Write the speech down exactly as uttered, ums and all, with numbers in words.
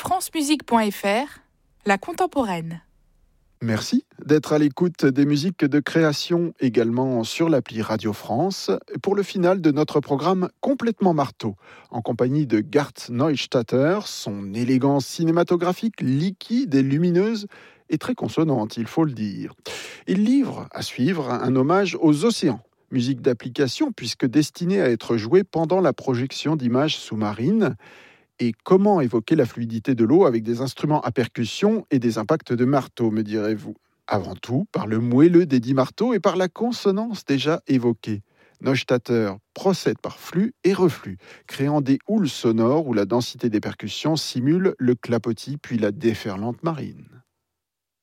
francemusique point f r, la contemporaine. Merci d'être à l'écoute des musiques de création également sur l'appli Radio France pour le final de notre programme Complètement Marteau, en compagnie de Gart Neustadter. Son élégance cinématographique liquide et lumineuse est très consonante, il faut le dire. Il livre à suivre un hommage aux océans, musique d'application puisque destinée à être jouée pendant la projection d'images sous-marines. Et comment évoquer la fluidité de l'eau avec des instruments à percussion et des impacts de marteau, me direz-vous ? Avant tout, par le moelleux des dix marteaux et par la consonance déjà évoquée. Neustadter procède par flux et reflux, créant des houles sonores où la densité des percussions simule le clapotis puis la déferlante marine.